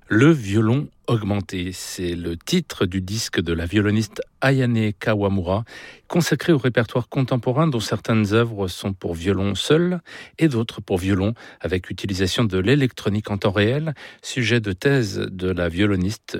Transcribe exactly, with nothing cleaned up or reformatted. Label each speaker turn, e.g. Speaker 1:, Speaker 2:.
Speaker 1: Le violon augmenté, c'est le titre du disque de la violoniste Ayane Kawamura, consacré au répertoire contemporain dont certaines œuvres sont pour violon seul et d'autres pour violon avec utilisation de l'électronique en temps réel, sujet de thèse de la violoniste